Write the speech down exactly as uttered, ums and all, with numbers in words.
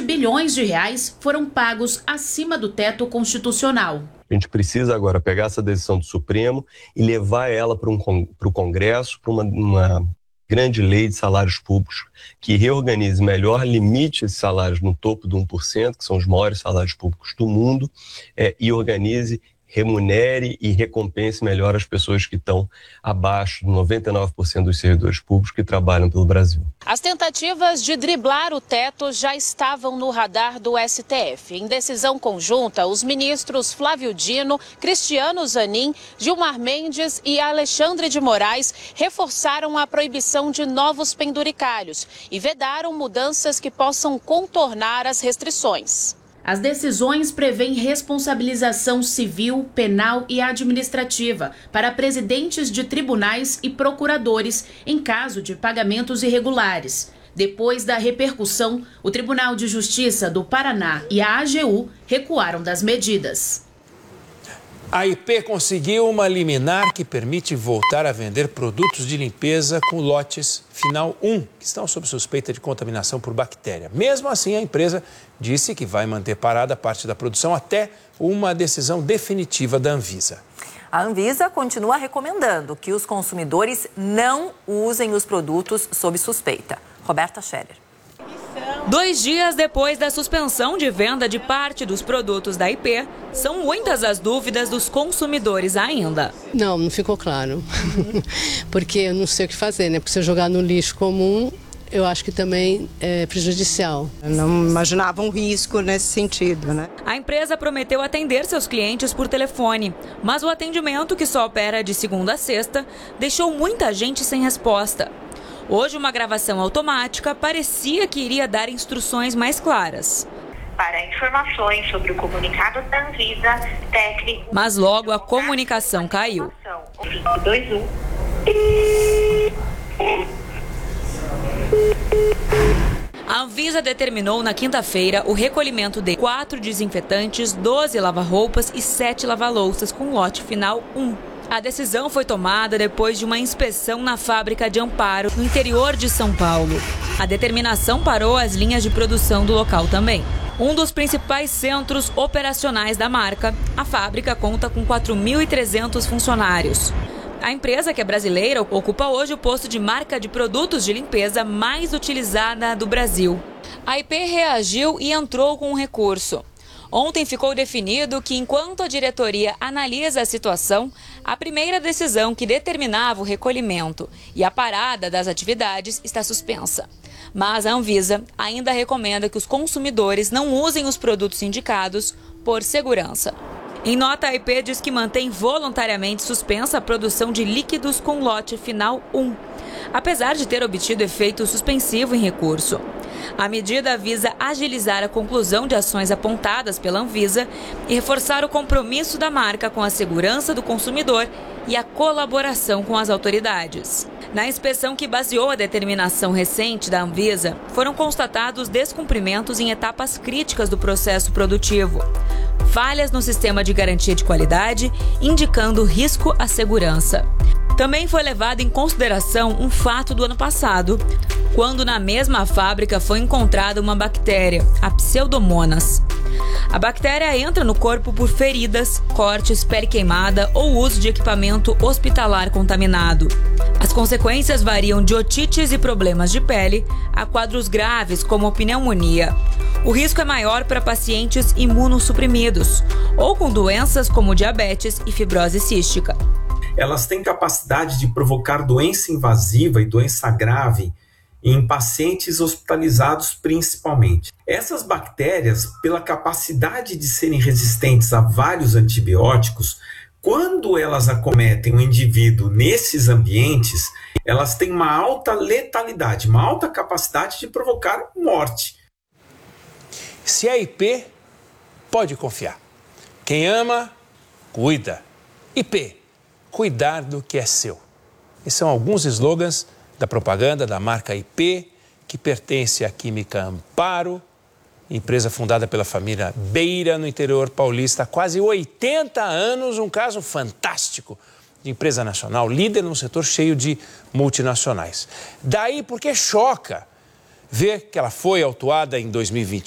bilhões de reais foram pagos acima do teto constitucional. A gente precisa agora pegar essa decisão do Supremo e levar ela para um, para o Congresso, para uma, uma grande lei de salários públicos que reorganize melhor, limite esses salários no topo do um por cento, que são os maiores salários públicos do mundo, é, e organize, remunere e recompense melhor as pessoas que estão abaixo de noventa e nove por cento dos servidores públicos que trabalham pelo Brasil. As tentativas de driblar o teto já estavam no radar do S T F. Em decisão conjunta, os ministros Flávio Dino, Cristiano Zanin, Gilmar Mendes e Alexandre de Moraes reforçaram a proibição de novos penduricalhos e vedaram mudanças que possam contornar as restrições. As decisões prevêem responsabilização civil, penal e administrativa para presidentes de tribunais e procuradores em caso de pagamentos irregulares. Depois da repercussão, o Tribunal de Justiça do Paraná e a A G U recuaram das medidas. A I P conseguiu uma liminar que permite voltar a vender produtos de limpeza com lotes final um, que estão sob suspeita de contaminação por bactéria. Mesmo assim, a empresa disse que vai manter parada parte da produção até uma decisão definitiva da Anvisa. A Anvisa continua recomendando que os consumidores não usem os produtos sob suspeita. Roberta Scherer. Dois dias depois da suspensão de venda de parte dos produtos da I P, são muitas as dúvidas dos consumidores ainda. Não, não ficou claro. Porque eu não sei o que fazer, né? Porque se eu jogar no lixo comum, eu acho que também é prejudicial. Eu não imaginava um risco nesse sentido, né? A empresa prometeu atender seus clientes por telefone, mas o atendimento, que só opera de segunda a sexta, deixou muita gente sem resposta. Hoje, uma gravação automática parecia que iria dar instruções mais claras. Para informações sobre o comunicado da Anvisa, técnico... Mas logo a comunicação caiu. cinco dois um. A Anvisa determinou na quinta-feira o recolhimento de quatro desinfetantes, doze lava-roupas e sete lava-louças com lote final um. A decisão foi tomada depois de uma inspeção na fábrica de Amparo, no interior de São Paulo. A determinação parou as linhas de produção do local também. Um dos principais centros operacionais da marca, a fábrica conta com quatro mil e trezentos funcionários. A empresa, que é brasileira, ocupa hoje o posto de marca de produtos de limpeza mais utilizada do Brasil. A I P reagiu e entrou com um recurso. Ontem ficou definido que, enquanto a diretoria analisa a situação, a primeira decisão que determinava o recolhimento e a parada das atividades está suspensa. Mas a Anvisa ainda recomenda que os consumidores não usem os produtos indicados por segurança. Em nota, a I P diz que mantém voluntariamente suspensa a produção de líquidos com lote final um, apesar de ter obtido efeito suspensivo em recurso. A medida visa agilizar a conclusão de ações apontadas pela Anvisa e reforçar o compromisso da marca com a segurança do consumidor e a colaboração com as autoridades. Na inspeção que baseou a determinação recente da Anvisa, foram constatados descumprimentos em etapas críticas do processo produtivo, falhas no sistema de garantia de qualidade, indicando risco à segurança. Também foi levado em consideração um fato do ano passado, quando na mesma fábrica foi encontrada uma bactéria, a Pseudomonas. A bactéria entra no corpo por feridas, cortes, pele queimada ou uso de equipamento hospitalar contaminado. As consequências variam de otites e problemas de pele a quadros graves como pneumonia. O risco é maior para pacientes imunossuprimidos ou com doenças como diabetes e fibrose cística. Elas têm capacidade de provocar doença invasiva e doença grave em pacientes hospitalizados principalmente. Essas bactérias, pela capacidade de serem resistentes a vários antibióticos, quando elas acometem o indivíduo nesses ambientes, elas têm uma alta letalidade, uma alta capacidade de provocar morte. Se é I P, pode confiar. Quem ama, cuida. I P, cuidar do que é seu. E são alguns slogans da propaganda da marca I P, que pertence à Química Amparo, empresa fundada pela família Beira, no interior paulista, há quase oitenta anos, um caso fantástico de empresa nacional, líder num setor cheio de multinacionais. Daí porque choca ver que ela foi autuada em dois mil e vinte